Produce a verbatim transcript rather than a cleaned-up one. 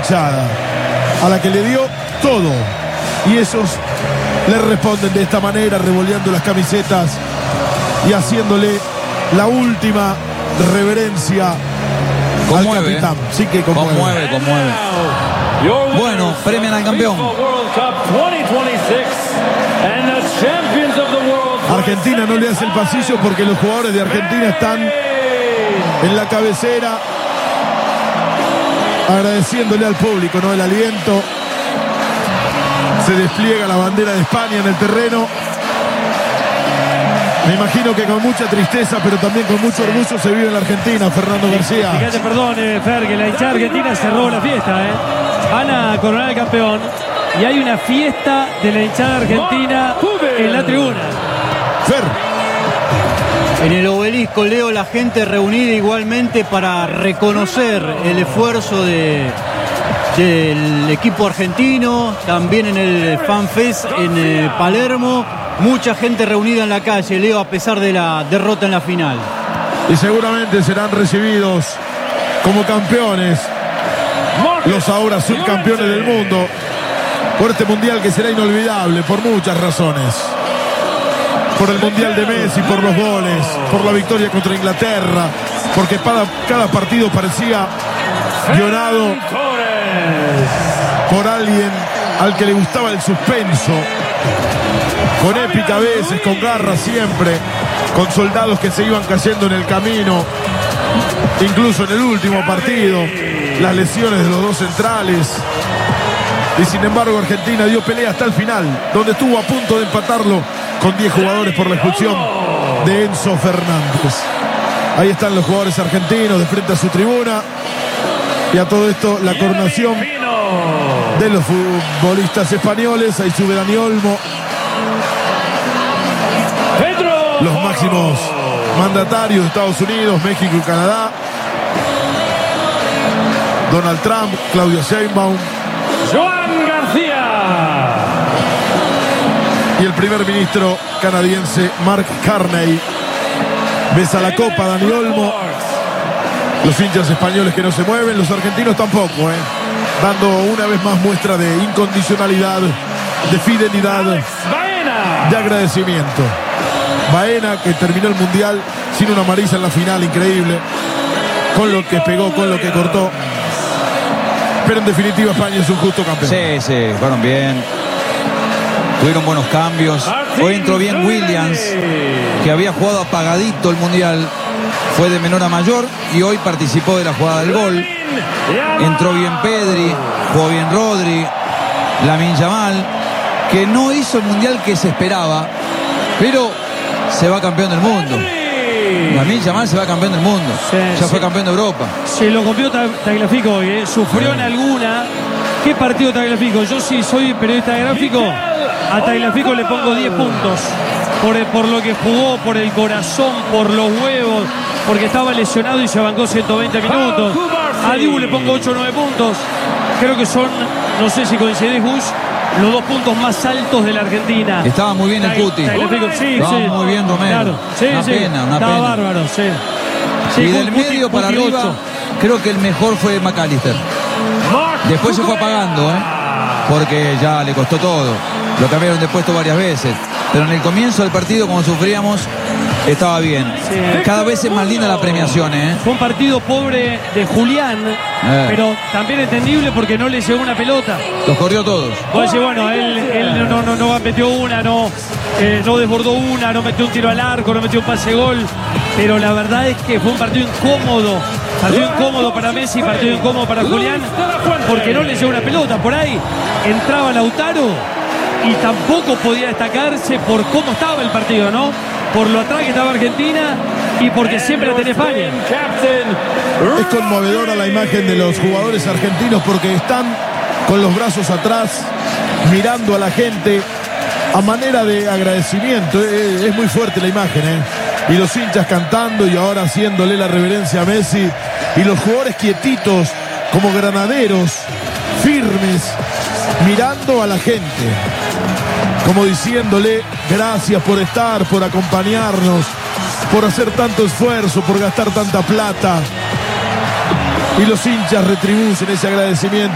hinchada, a la que le dio todo. Y esos le responden de esta manera, revoleando las camisetas y haciéndole la última reverencia conmueve, al capitán. Sí que conmueve. Conmueve, conmueve. Bueno, premian al campeón. Argentina no le hace el pasillo porque los jugadores de Argentina están en la cabecera agradeciéndole al público, ¿no? El aliento. Se despliega la bandera de España en el terreno. Me imagino que con mucha tristeza, pero también con mucho orgullo se vive en la Argentina, Fernando García. Fíjate, perdón, eh, Fer, que la hinchada argentina cerró la fiesta, ¿eh? Van a coronar al campeón y hay una fiesta de la hinchada argentina en la tribuna. Fer. En el obelisco, Leo, la gente reunida igualmente para reconocer el esfuerzo de, del equipo argentino. También en el Fan Fest en eh, Palermo. Mucha gente reunida en la calle, Leo, a pesar de la derrota en la final. Y seguramente serán recibidos como campeones los ahora subcampeones del mundo por este mundial que será inolvidable por muchas razones. Por el mundial de Messi, por los goles, por la victoria contra Inglaterra, porque cada, cada partido parecía guionado por alguien al que le gustaba el suspenso, con épica a veces, con garra siempre, con soldados que se iban cayendo en el camino, incluso en el último partido, las lesiones de los dos centrales. Y sin embargo Argentina dio pelea hasta el final, donde estuvo a punto de empatarlo con diez jugadores por la expulsión de Enzo Fernández. Ahí están los jugadores argentinos de frente a su tribuna. Y a todo esto la coronación de los futbolistas españoles. Ahí sube Dani Olmo. Los máximos mandatarios de Estados Unidos, México y Canadá. Donald Trump, Claudia Sheinbaum, Joan García y el primer ministro canadiense Mark Carney. Besa la copa Dani Olmo. Los hinchas españoles que no se mueven, los argentinos tampoco, ¿eh? Dando una vez más muestra de incondicionalidad, de fidelidad, de agradecimiento. Baena, que terminó el mundial sin una amarilla en la final, increíble, con lo que pegó, con lo que cortó. Pero en definitiva España es un justo campeón. Sí, sí, fueron bien. Tuvieron buenos cambios. Hoy entró bien Williams, que había jugado apagadito el mundial. Fue de menor a mayor y hoy participó de la jugada del gol. Entró bien Pedri, jugó bien Rodri, Lamine Yamal, que no hizo el mundial que se esperaba, pero se va campeón del mundo. Lamine Yamal se va campeón del mundo. Sí, ya sí. fue campeón de Europa. Se lo copió Tagliafico hoy, ¿eh? Sufrió en alguna. ¿Qué partido Tagliafico? Yo sí soy periodista de gráfico. A Tagliafico le pongo diez puntos. Por, el, por lo que jugó, por el corazón, por los huevos, porque estaba lesionado y se bancó ciento veinte minutos. A Dibu le pongo ocho o nueve puntos. Creo que son, no sé si coincidís, Gus, los dos puntos más altos de la Argentina. Estaba muy bien el Cuti. Sí, Estaba sí. muy bien Romero. Claro. Sí, una sí. pena, una Estaba pena. bárbaro, sí. Sí, y del Cuti, medio para Cuti arriba, ocho. creo que el mejor fue McAllister. Después se fue apagando, ¿eh? Porque ya le costó todo. Lo cambiaron de puesto varias veces. Pero en el comienzo del partido, como sufríamos, estaba bien. Sí. Cada vez es más linda la premiación, ¿eh? Fue un partido pobre de Julián, Eh. pero también entendible porque no le llegó una pelota. Los corrió todos. Vos decís, bueno, él, él no, no, no metió una, no, eh, no desbordó una, no metió un tiro al arco, no metió un pase gol. Pero la verdad es que fue un partido incómodo. Partido incómodo para Messi, partido incómodo para Julián, porque no le llegó una pelota. Por ahí entraba Lautaro y tampoco podía destacarse por cómo estaba el partido, ¿no? Por lo atrás que estaba Argentina y porque siempre la tenía España. Es conmovedora la imagen de los jugadores argentinos porque están con los brazos atrás, mirando a la gente a manera de agradecimiento. Es, es muy fuerte la imagen, ¿eh? Y los hinchas cantando y ahora haciéndole la reverencia a Messi. Y los jugadores quietitos, como granaderos, firmes, mirando a la gente. Como diciéndole gracias por estar, por acompañarnos, por hacer tanto esfuerzo, por gastar tanta plata. Y los hinchas retribuyen ese agradecimiento.